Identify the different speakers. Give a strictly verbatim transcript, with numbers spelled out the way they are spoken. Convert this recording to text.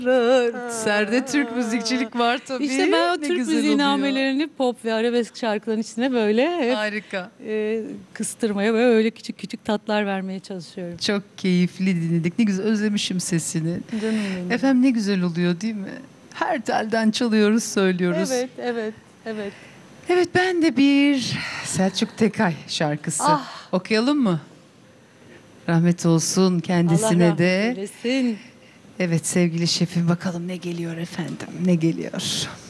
Speaker 1: Serde Türk müzikçilik var tabii.
Speaker 2: İşte ben o
Speaker 1: Ne
Speaker 2: Türk
Speaker 1: güzel
Speaker 2: müziği
Speaker 1: oluyor.
Speaker 2: namelerini pop ve arabesk şarkıların içine böyle hep
Speaker 1: Harika.
Speaker 2: e, kıstırmaya ve öyle küçük küçük tatlar vermeye çalışıyorum.
Speaker 1: Çok keyifli dinledik. Ne güzel özlemişim sesini.
Speaker 2: Canım benim.
Speaker 1: Efendim ne güzel oluyor değil mi? Her telden çalıyoruz, söylüyoruz.
Speaker 2: Evet, evet, evet.
Speaker 1: Evet, ben de bir Selçuk Tekay şarkısı
Speaker 2: Ah.
Speaker 1: okuyalım mı? Rahmet olsun kendisine
Speaker 2: Allah rahmet
Speaker 1: de.
Speaker 2: eylesin.
Speaker 1: Evet sevgili şefim, bakalım ne geliyor efendim, ne geliyor?